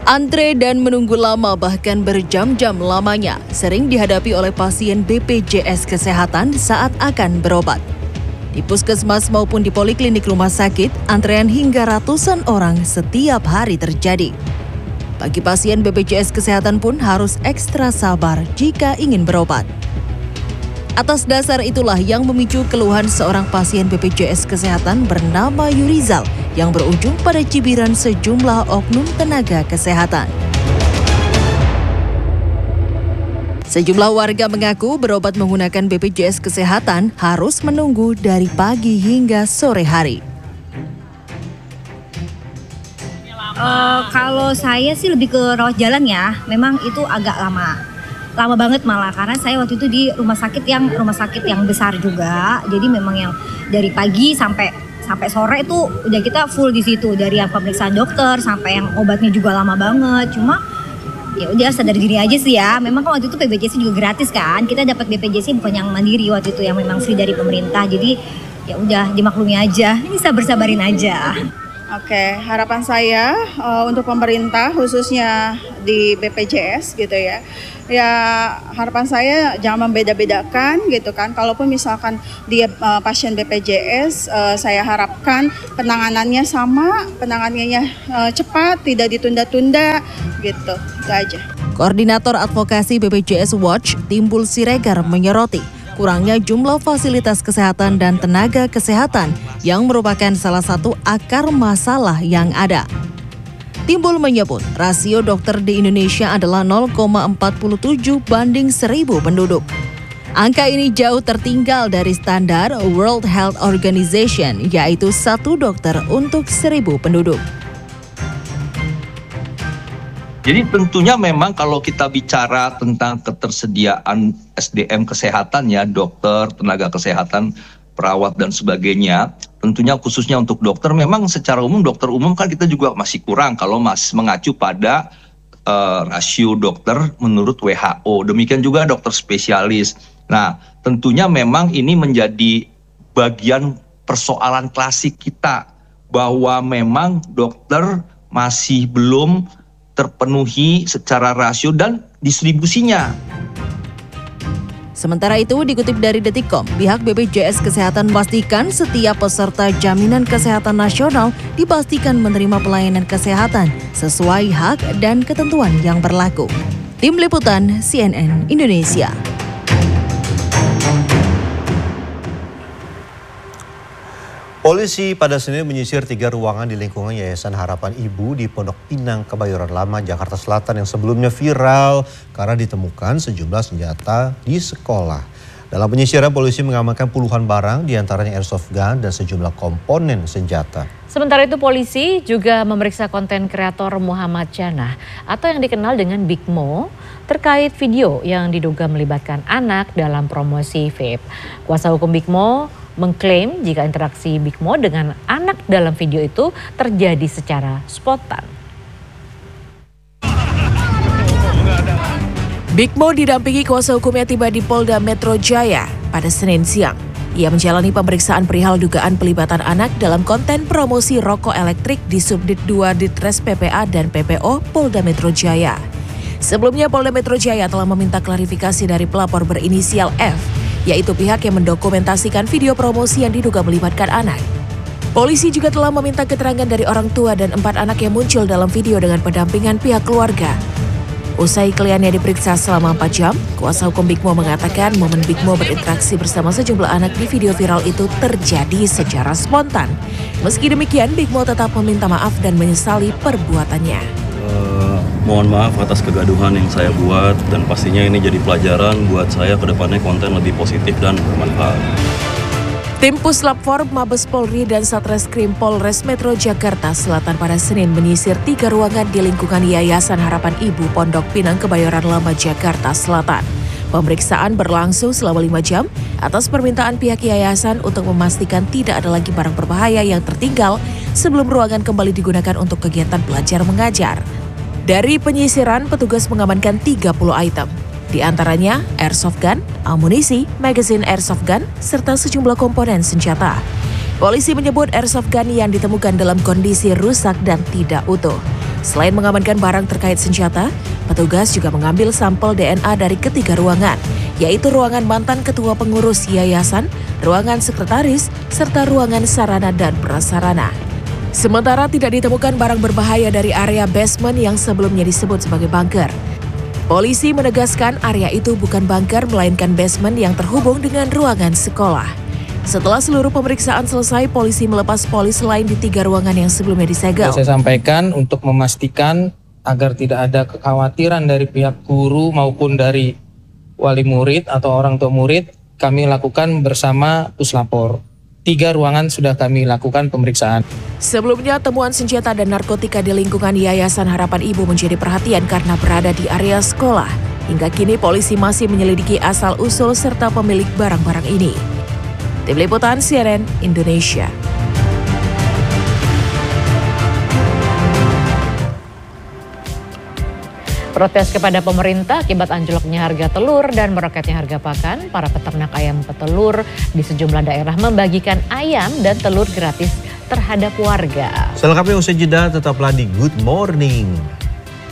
Antre dan menunggu lama bahkan berjam-jam lamanya sering dihadapi oleh pasien BPJS Kesehatan saat akan berobat. Di puskesmas maupun di poliklinik rumah sakit, antrean hingga ratusan orang setiap hari terjadi. Bagi pasien BPJS Kesehatan pun harus ekstra sabar jika ingin berobat. Atas dasar itulah yang memicu keluhan seorang pasien BPJS Kesehatan bernama Yurizal yang berujung pada cibiran sejumlah oknum tenaga kesehatan. Sejumlah warga mengaku berobat menggunakan BPJS Kesehatan harus menunggu dari pagi hingga sore hari. Kalau saya sih lebih ke rawat jalan ya, memang itu agak lama banget malah, karena saya waktu itu di rumah sakit yang besar juga, jadi memang yang dari pagi sampai sore itu udah kita full di situ, dari yang pemeriksaan dokter sampai yang obatnya juga lama banget. Cuma ya udah sadar diri aja sih ya, memang kan waktu itu BPJS juga gratis kan, kita dapat BPJS bukan yang mandiri waktu itu, yang memang free dari pemerintah, jadi ya udah dimaklumi aja, ini sabar-sabarin aja. Oke, harapan saya untuk pemerintah khususnya di BPJS gitu ya. Ya harapan saya jangan membeda-bedakan gitu kan. Kalaupun misalkan dia pasien BPJS, saya harapkan penanganannya sama, penanganannya cepat, tidak ditunda-tunda gitu. Itu aja. Koordinator Advokasi BPJS Watch, Timbul Siregar menyoroti kurangnya jumlah fasilitas kesehatan dan tenaga kesehatan yang merupakan salah satu akar masalah yang ada. Timbul menyebut rasio dokter di Indonesia adalah 0,47 banding 1.000 penduduk. Angka ini jauh tertinggal dari standar World Health Organization, yaitu 1 dokter untuk 1.000 penduduk. Jadi tentunya memang kalau kita bicara tentang ketersediaan SDM kesehatan ya, dokter, tenaga kesehatan, perawat dan sebagainya, tentunya khususnya untuk dokter, memang secara umum dokter umum kan kita juga masih kurang kalau masih mengacu pada rasio dokter menurut WHO. Demikian juga dokter spesialis. Nah, tentunya memang ini menjadi bagian persoalan klasik kita, bahwa memang dokter masih belum terpenuhi secara rasio dan distribusinya. Sementara itu, dikutip dari Detikcom, pihak BPJS Kesehatan memastikan setiap peserta jaminan kesehatan nasional dipastikan menerima pelayanan kesehatan sesuai hak dan ketentuan yang berlaku. Tim Liputan CNN Indonesia. Polisi pada Senin menyisir 3 ruangan di lingkungan Yayasan Harapan Ibu di Pondok Pinang, Kebayoran Lama, Jakarta Selatan yang sebelumnya viral karena ditemukan sejumlah senjata di sekolah. Dalam penyisiran, polisi mengamankan puluhan barang, diantaranya airsoft gun dan sejumlah komponen senjata. Sementara itu polisi juga memeriksa konten kreator Muhammad Janah atau yang dikenal dengan Big Mo terkait video yang diduga melibatkan anak dalam promosi vape. Kuasa hukum Big Mo mengklaim jika interaksi Big Mo dengan anak dalam video itu terjadi secara spontan. Big Mo didampingi kuasa hukumnya tiba di Polda Metro Jaya pada Senin siang. Ia menjalani pemeriksaan perihal dugaan pelibatan anak dalam konten promosi rokok elektrik di Subdit 2 Ditres PPA dan PPO Polda Metro Jaya. Sebelumnya Polda Metro Jaya telah meminta klarifikasi dari pelapor berinisial F, yaitu pihak yang mendokumentasikan video promosi yang diduga melibatkan anak. Polisi juga telah meminta keterangan dari orang tua dan 4 anak yang muncul dalam video dengan pendampingan pihak keluarga. Usai kliennya diperiksa selama 4 jam, kuasa hukum Big Mo mengatakan momen Big Mo berinteraksi bersama sejumlah anak di video viral itu terjadi secara spontan. Meski demikian, Big Mo tetap meminta maaf dan menyesali perbuatannya. Mohon maaf atas kegaduhan yang saya buat, dan pastinya ini jadi pelajaran buat saya ke depannya konten lebih positif dan bermanfaat. Tim Puslap 4 Mabes Polri dan Satreskrim Polres Metro Jakarta Selatan pada Senin menyisir 3 ruangan di lingkungan Yayasan Harapan Ibu Pondok Pinang, Kebayoran Lama, Jakarta Selatan. Pemeriksaan berlangsung selama 5 jam atas permintaan pihak yayasan untuk memastikan tidak ada lagi barang berbahaya yang tertinggal sebelum ruangan kembali digunakan untuk kegiatan belajar mengajar. Dari penyisiran, petugas mengamankan 30 item. Di antaranya airsoft gun, amunisi, magazine airsoft gun, serta sejumlah komponen senjata. Polisi menyebut airsoft gun yang ditemukan dalam kondisi rusak dan tidak utuh. Selain mengamankan barang terkait senjata, petugas juga mengambil sampel DNA dari ketiga ruangan, yaitu ruangan mantan ketua pengurus yayasan, ruangan sekretaris, serta ruangan sarana dan prasarana. Sementara tidak ditemukan barang berbahaya dari area basement yang sebelumnya disebut sebagai bunker. Polisi menegaskan area itu bukan bunker melainkan basement yang terhubung dengan ruangan sekolah. Setelah seluruh pemeriksaan selesai, polisi melepas polis lain di 3 ruangan yang sebelumnya disegel. Saya sampaikan untuk memastikan agar tidak ada kekhawatiran dari pihak guru maupun dari wali murid atau orang tua murid, kami lakukan bersama puslapor. 3 ruangan sudah kami lakukan pemeriksaan. Sebelumnya, temuan senjata dan narkotika di lingkungan Yayasan Harapan Ibu menjadi perhatian karena berada di area sekolah. Hingga kini polisi masih menyelidiki asal-usul serta pemilik barang-barang ini. Tim Liputan CNN Indonesia. Protes kepada pemerintah akibat anjloknya harga telur dan meroketnya harga pakan, para peternak ayam petelur di sejumlah daerah membagikan ayam dan telur gratis terhadap warga. Selengkapnya usai jeda, tetaplah di Good Morning.